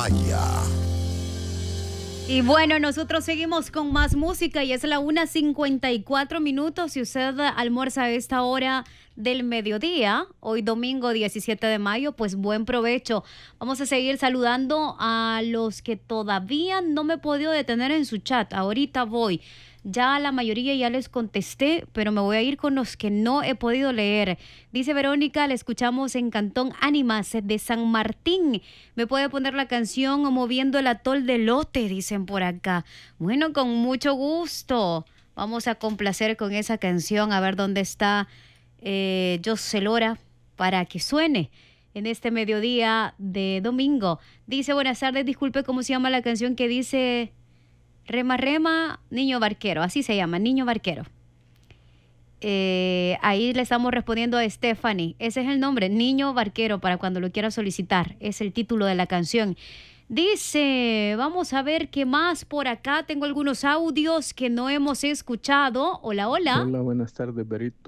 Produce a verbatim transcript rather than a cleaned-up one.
Maya. Y bueno, nosotros seguimos con más música y es la una cincuenta y cuatro minutos. Si usted almuerza a esta hora del mediodía, hoy domingo diecisiete de mayo, pues buen provecho. Vamos a seguir saludando a los que todavía no me he podido detener en su chat. Ahorita voy. Ya la mayoría ya les contesté, pero me voy a ir con los que no he podido leer. Dice Verónica, la escuchamos en Cantón Ánimas de San Martín. ¿Me puede poner la canción Moviendo el Atol de Lote? Dicen por acá. Bueno, con mucho gusto. Vamos a complacer con esa canción. A ver dónde está eh, José Lora para que suene en este mediodía de domingo. Dice, buenas tardes, disculpe, ¿cómo se llama la canción que dice... Rema, rema, niño barquero, así se llama, niño barquero. Eh, ahí le estamos respondiendo a Stephanie. Ese es el nombre, niño barquero, para cuando lo quiera solicitar. Es el título de la canción. Dice, vamos a ver qué más por acá. Tengo algunos audios que no hemos escuchado. Hola, hola. Hola, buenas tardes, Berito.